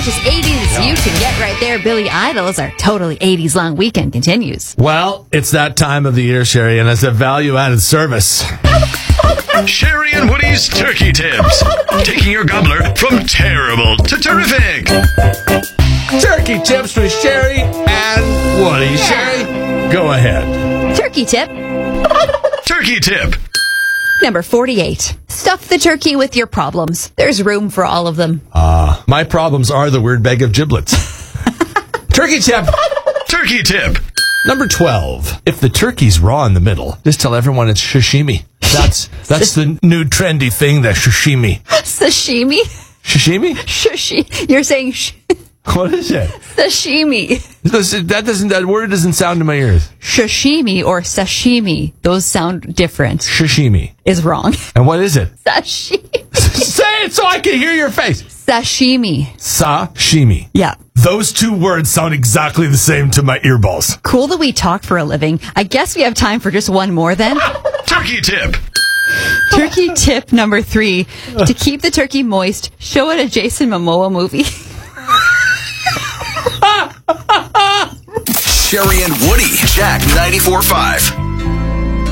much as 80s you can get right there. Billy Idol's Our Totally 80s Long Weekend continues. Well, it's that time of the year, Sherry, and as a value-added service, Sherry and Woody's Turkey Tips. Taking your gobbler from terrible to terrific. Turkey Tips with Sherry and Woody. Sherry, go ahead. Turkey tip Turkey Tip. number 48. Stuff the turkey with your problems. There's room for all of them. My problems are the weird bag of giblets. Turkey Tip Turkey Tip. number 12. If the turkey's raw in the middle, just tell everyone it's sashimi. That's the new trendy thing, the sashimi. Sashimi? Sashimi? Shushi. You're saying What is it? sashimi. That word doesn't sound in my ears. Sashimi or sashimi. Those sound different. Sashimi. Is wrong. And what is it? Sashimi. Say it so I can hear your face. Sashimi. Sashimi. Yeah. Those two words sound exactly the same to my earballs. Cool that we talk for a living. I guess we have time for just one more then. Turkey Tip. Turkey tip number 3. To keep the turkey moist, show it a Jason Momoa movie. Sherry and Woody, Jack 94.5.